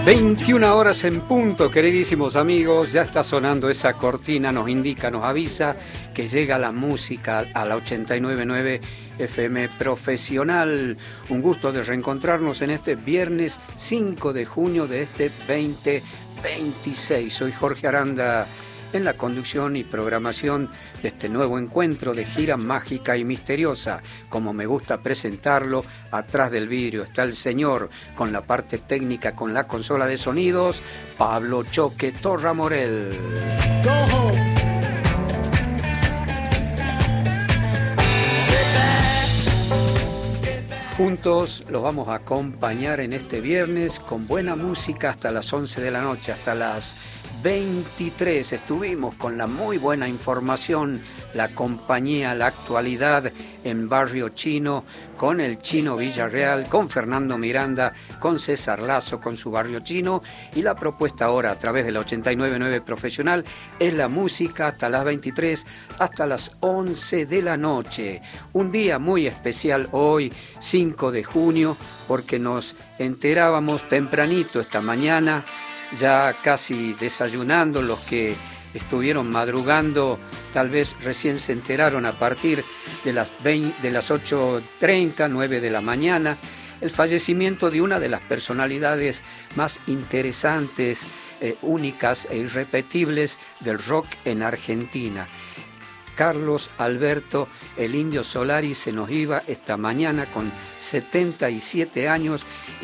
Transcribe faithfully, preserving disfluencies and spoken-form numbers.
veintiuna horas en punto, queridísimos amigos, ya está sonando esa cortina, nos indica, nos avisa que llega la música a la ochenta y nueve punto nueve F M Profesional. Un gusto de reencontrarnos en este viernes cinco de junio de este veinte veintiséis. Soy Jorge Aranda en la conducción y programación de este nuevo encuentro de gira mágica y misteriosa. Como me gusta presentarlo, atrás del vidrio está el señor con la parte técnica, con la consola de sonidos, Pablo Choque Torra Morel. Go home. Juntos los vamos a acompañar en este viernes con buena música hasta las once de la noche, hasta las veintitrés. Estuvimos con la muy buena información, la compañía, la actualidad en Barrio Chino, con el Chino Villarreal, con Fernando Miranda, con César Lazo, con su Barrio Chino. Y la propuesta ahora a través de la ochenta y nueve punto nueve Profesional es la música hasta las veintitrés, hasta las once de la noche. Un día muy especial hoy, cinco de junio, porque nos enterábamos tempranito esta mañana, ya casi desayunando, los que estuvieron madrugando tal vez recién se enteraron a partir de las, veinte, de las ocho treinta, nueve de la mañana, el fallecimiento de una de las personalidades más interesantes, eh, únicas e irrepetibles del rock en Argentina. Carlos Alberto el Indio Solari se nos iba esta mañana con setenta y siete años.